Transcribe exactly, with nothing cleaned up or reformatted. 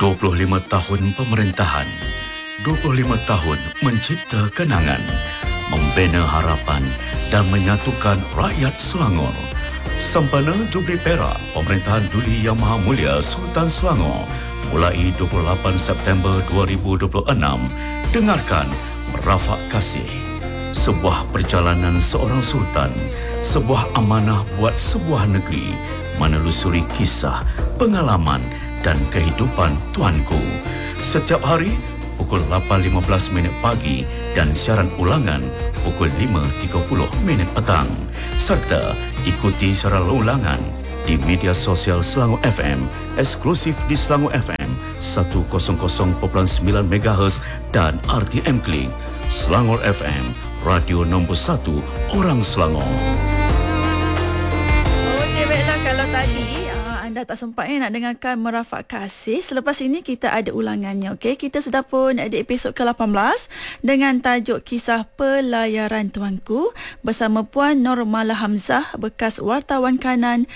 dua puluh lima tahun pemerintahan, dua puluh lima tahun mencipta kenangan, membina harapan dan menyatukan rakyat Selangor. Sempena Jubli Perak Pemerintahan Duli Yang Maha Mulia Sultan Selangor mulai dua puluh lapan September dua ribu dua puluh enam, dengarkan Merafak Kasih, sebuah perjalanan seorang sultan, sebuah amanah buat sebuah negeri, menelusuri kisah, pengalaman dan kehidupan tuanku. Setiap hari pukul lapan lima belas minit pagi dan siaran ulangan pukul lima tiga puluh minit petang. Serta ikuti secara ulangan di media sosial Selangor F M, eksklusif di Selangor F M seratus perpuluhan sembilan megahertz dan R T M Klik. Selangor F M, radio nombor satu orang Selangor. Okey, baiklah, kalau tadi uh, anda tak sempat eh, nak dengarkan Merafak Kasih, selepas ini kita ada ulangannya. Okey, kita sudah pun di episod ke lapan belas dengan tajuk Kisah Pelayaran Tuanku bersama Puan Nur Mala Hamzah, bekas wartawan kanan